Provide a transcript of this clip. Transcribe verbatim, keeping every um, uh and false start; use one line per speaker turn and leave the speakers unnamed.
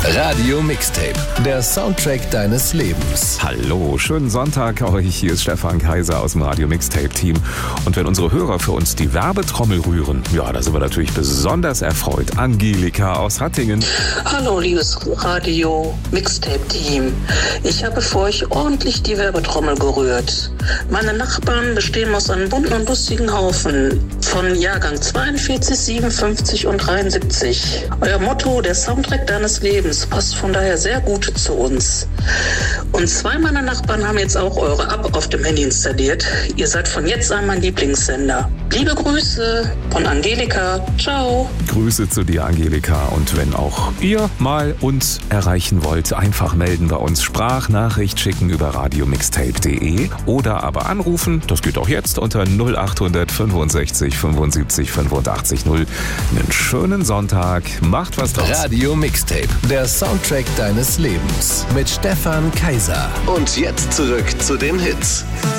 Radio Mixtape, der Soundtrack deines Lebens.
Hallo, schönen Sonntag euch. Hier ist Stefan Kaiser aus dem Radio Mixtape Team. Und wenn unsere Hörer für uns die Werbetrommel rühren, ja, da sind wir natürlich besonders erfreut. Angelika aus Hattingen.
Hallo, liebes Radio Mixtape Team. Ich habe für euch ordentlich die Werbetrommel gerührt. Meine Nachbarn bestehen aus einem bunten und lustigen Haufen von Jahrgang zweiundvierzig, siebenundfünfzig und dreiundsiebzig. Euer Motto, der Soundtrack deines Lebens, passt von daher sehr gut zu uns. Und zwei meiner Nachbarn haben jetzt auch eure App auf dem Handy installiert. Ihr seid von jetzt an mein Lieblingssender. Liebe Grüße von Angelika. Ciao.
Grüße zu dir, Angelika. Und wenn auch ihr mal uns erreichen wollt, einfach melden bei uns. Sprachnachricht schicken über radiomixtape punkt de oder aber anrufen. Das geht auch jetzt unter null acht fünfundsechzig fünfundsiebzig fünfundachtzig null. Einen schönen Sonntag. Macht was draus.
Radio Mixtape, der Soundtrack deines Lebens mit Stefan Kaiser. Und jetzt zurück zu den Hits.